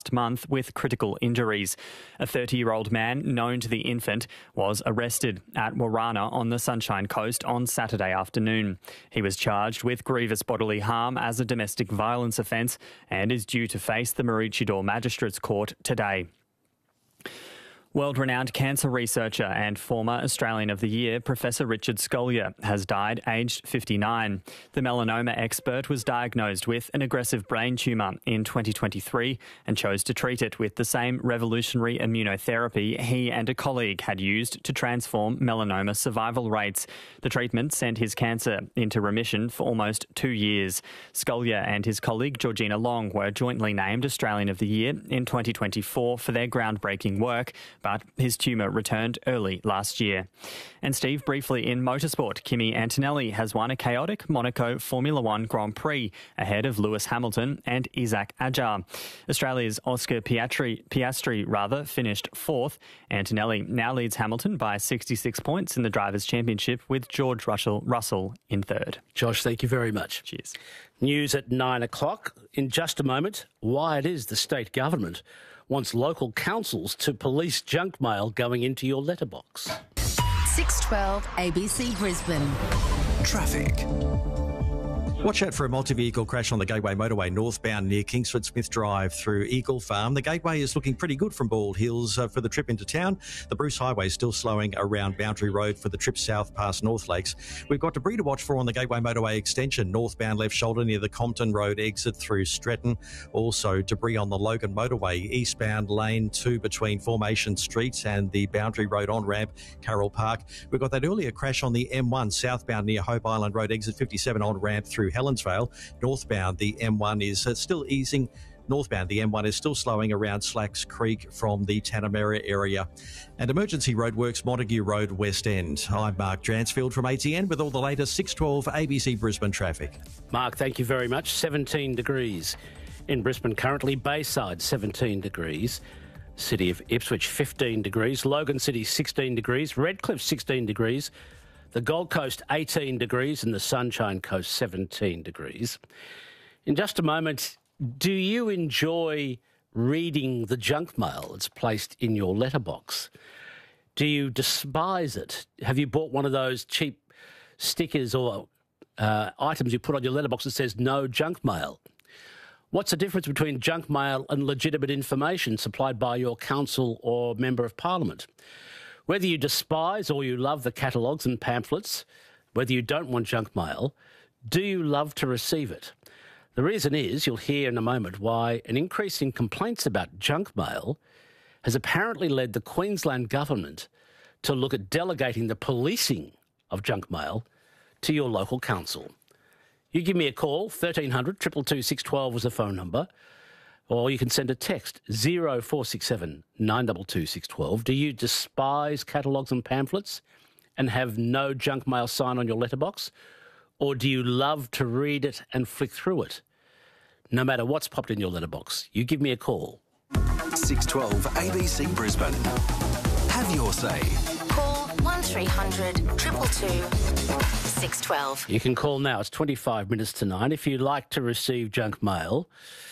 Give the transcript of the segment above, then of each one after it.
month with critical injuries. A 30-year-old man known to the infant was arrested at Warana on the Sunshine Coast on Saturday afternoon. He was charged with grievous bodily harm as a domestic violence offence and is due to face the Maroochydore Magistrates Court today. World-renowned cancer researcher and former Australian of the Year, Professor Richard Scolyer, has died aged 59. The melanoma expert was diagnosed with an aggressive brain tumour in 2023 and chose to treat it with the same revolutionary immunotherapy he and a colleague had used to transform melanoma survival rates. The treatment sent his cancer into remission for almost 2 years. Scolyer and his colleague Georgina Long were jointly named Australian of the Year in 2024 for their groundbreaking work, but his tumour returned early last year. And Steve, briefly in motorsport, Kimi Antonelli has won a chaotic Monaco Formula One Grand Prix ahead of Lewis Hamilton and Isaac Adjar. Australia's Oscar Piastri finished fourth. Antonelli now leads Hamilton by 66 points in the Drivers' Championship with George Russell in third. Josh, thank you very much. Cheers. News at 9 o'clock. In just a moment, why it is the state government wants local councils to police junk mail going into your letterbox. 612 ABC Brisbane. Traffic. Watch out for a multi-vehicle crash on the Gateway Motorway northbound near Kingsford Smith Drive through Eagle Farm. The Gateway is looking pretty good from Bald Hills for the trip into town. The Bruce Highway is still slowing around Boundary Road for the trip south past North Lakes. We've got debris to watch for on the Gateway Motorway extension, northbound left shoulder near the Compton Road exit through Stretton. Also debris on the Logan Motorway, eastbound lane 2 between Formation Street and the Boundary Road on-ramp, Carroll Park. We've got that earlier crash on the M1 southbound near Hope Island Road exit 57 on-ramp through Helensvale. Northbound, the M1 is still easing. Northbound, the M1 is still slowing around Slacks Creek from the Tanamera area. And emergency roadworks, Montague Road, West End. I'm Mark Dransfield from ATN with all the latest 612 ABC Brisbane traffic. Mark, thank you very much. 17 degrees in Brisbane currently. Bayside, 17 degrees. City of Ipswich, 15 degrees. Logan City, 16 degrees. Redcliffe, 16 degrees. The Gold Coast, 18 degrees, and the Sunshine Coast, 17 degrees. In just a moment, do you enjoy reading the junk mail that's placed in your letterbox? Do you despise it? Have you bought one of those cheap stickers or items you put on your letterbox that says no junk mail? What's the difference between junk mail and legitimate information supplied by your council or member of parliament? Whether you despise or you love the catalogues and pamphlets, whether you don't want junk mail, do you love to receive it? The reason is, you'll hear in a moment, why an increase in complaints about junk mail has apparently led the Queensland government to look at delegating the policing of junk mail to your local council. You give me a call, 1300 222 612 was the phone number, or you can send a text, 0467 922 612. Do you despise catalogues and pamphlets and have no junk mail sign on your letterbox? Or do you love to read it and flick through it? No matter what's popped in your letterbox, you give me a call. 612 ABC Brisbane. Have your say. Call 1300 222 612. You can call now. It's 25 minutes to 9. If you like to receive junk mail,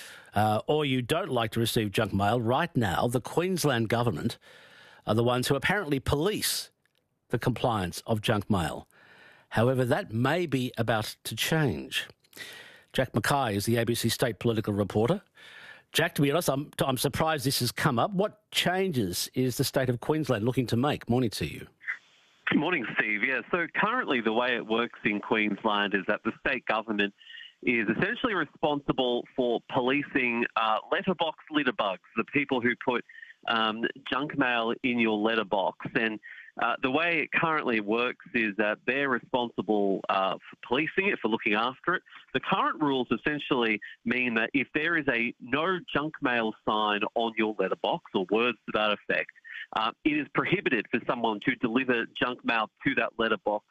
or you don't like to receive junk mail, right now the Queensland government are the ones who apparently police the compliance of junk mail. However, that may be about to change. Jack Mackay is the ABC state political reporter. Jack, to be honest, I'm surprised this has come up. What changes is the state of Queensland looking to make? Morning to you. Good morning, Steve. Yeah, so currently the way it works in Queensland is that the state government is essentially responsible for policing letterbox litterbugs, the people who put junk mail in your letterbox. And the way it currently works is that they're responsible for policing it, for looking after it. The current rules essentially mean that if there is a no junk mail sign on your letterbox or words to that effect, it is prohibited for someone to deliver junk mail to that letterbox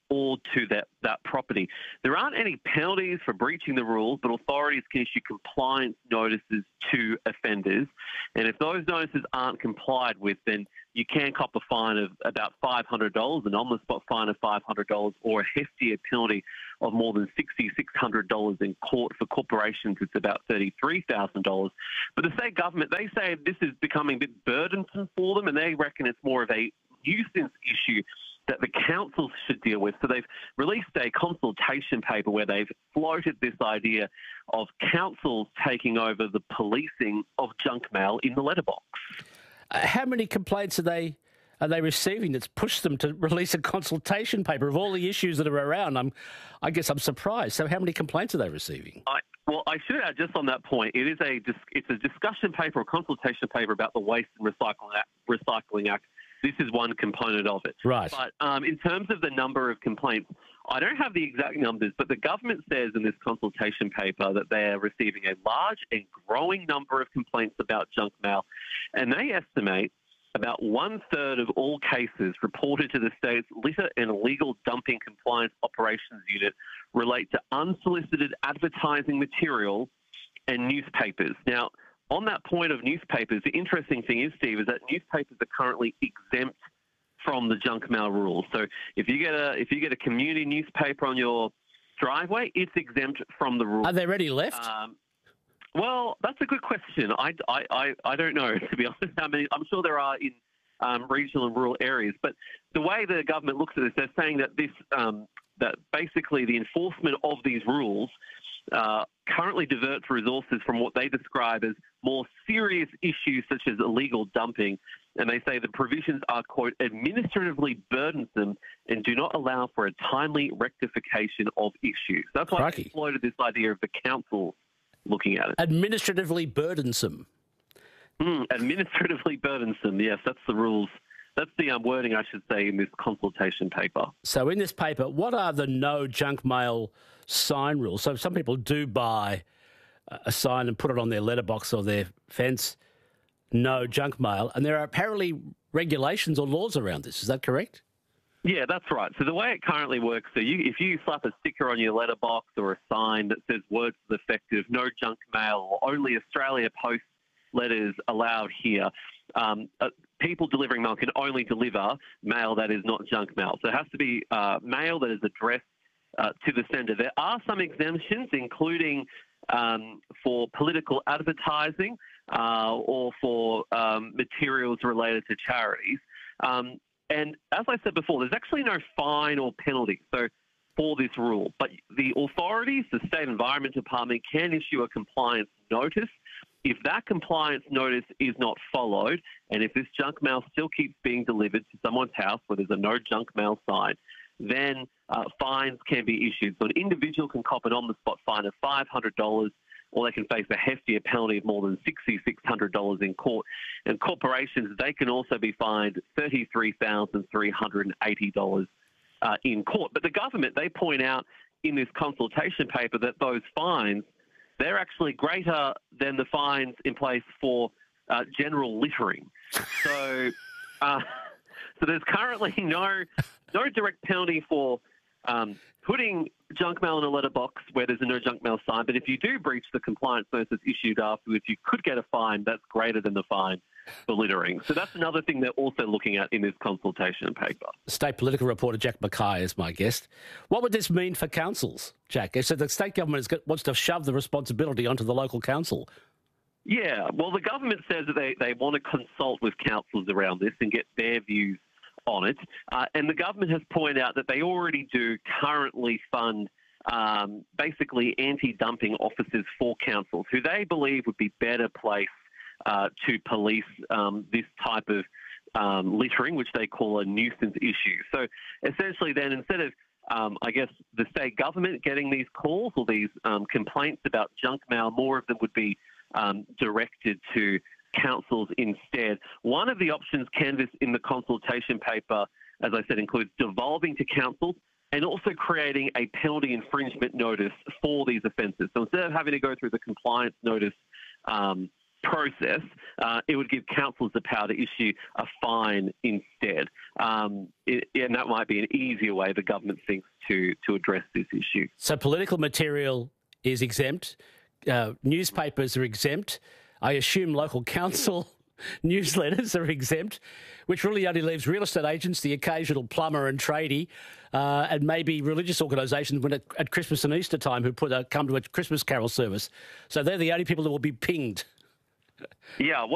or to that property. There aren't any penalties for breaching the rules, but authorities can issue compliance notices to offenders. And if those notices aren't complied with, then you can cop a fine of about $500, an on-the-spot fine of $500, or a heftier penalty of more than $6,600 in court. For corporations, it's about $33,000. But the state government, they say this is becoming a bit burdensome for them, and they reckon it's more of a nuisance issue that the councils should deal with. So they've released a consultation paper where they've floated this idea of councils taking over the policing of junk mail in the letterbox. How many complaints are they receiving that's pushed them to release a consultation paper of all the issues that are around? I guess I'm surprised. So how many complaints are they receiving? I should add just on that point, it's a discussion paper or consultation paper about the Waste and Recycling Act. This is one component of it. Right. But in terms of the number of complaints, I don't have the exact numbers, but the government says in this consultation paper that they are receiving a large and growing number of complaints about junk mail, and they estimate about 1/3 of all cases reported to the state's Litter and Illegal Dumping Compliance Operations Unit relate to unsolicited advertising material and newspapers. Now, on that point of newspapers, the interesting thing is, Steve, is that newspapers are currently exempt from the junk mail rules. So if you get a community newspaper on your driveway, it's exempt from the rules. Are there any left? Well, that's a good question. I don't know, to be honest. I mean, I'm sure there are in regional and rural areas, but the way the government looks at this, they're saying that that basically the enforcement of these rules currently diverts resources from what they describe as more serious issues such as illegal dumping. And they say the provisions are, quote, administratively burdensome and do not allow for a timely rectification of issues. That's why they floated this idea of the council looking at it. Administratively burdensome. Administratively burdensome, yes, that's the rules. That's the wording, I should say, in this consultation paper. So in this paper, what are the no junk mail sign rules? So some people do buy a sign and put it on their letterbox or their fence, no junk mail, and there are apparently regulations or laws around this. Is that correct? Yeah, that's right. So the way it currently works, so if you slap a sticker on your letterbox or a sign that says words to the effect of no junk mail or only Australia Post letters allowed here, people delivering mail can only deliver mail that is not junk mail. So it has to be mail that is addressed to the sender. There are some exemptions, including for political advertising or for materials related to charities. And as I said before, there's actually no fine or penalty for this rule. But the authorities, the State Environment Department, can issue a compliance notice. If that compliance notice is not followed, and if this junk mail still keeps being delivered to someone's house where there's a no junk mail sign, then fines can be issued. So an individual can cop an on-the-spot fine of $500, or they can face a heftier penalty of more than $6,600 in court. And corporations, they can also be fined $33,380 in court. But the government, they point out in this consultation paper that those fines, they're actually greater than the fines in place for general littering. So there's currently no direct penalty for putting junk mail in a letterbox where there's a no junk mail sign. But if you do breach the compliance notice issued afterwards, you could get a fine that's greater than the fine for littering. So that's another thing they're also looking at in this consultation paper. State political reporter Jack Mackay is my guest. What would this mean for councils, Jack? So the state government wants to shove the responsibility onto the local council. Yeah, well, the government says that they want to consult with councils around this and get their views on it. And the government has pointed out that they already do currently fund basically anti-dumping officers for councils who they believe would be better placed to police this type of littering, which they call a nuisance issue. So essentially then, instead of I guess the state government getting these calls or these complaints about junk mail, more of them would be directed to councils instead. One of the options canvassed in the consultation paper, as I said, includes devolving to councils and also creating a penalty infringement notice for these offences. So instead of having to go through the compliance notice process, it would give councils the power to issue a fine instead. And that might be an easier way the government thinks to address this issue. So political material is exempt. Newspapers are exempt. I assume local council newsletters are exempt, which really only leaves real estate agents, the occasional plumber and tradie, and maybe religious organisations at Christmas and Easter time who come to a Christmas carol service. So they're the only people that will be pinged. Yeah,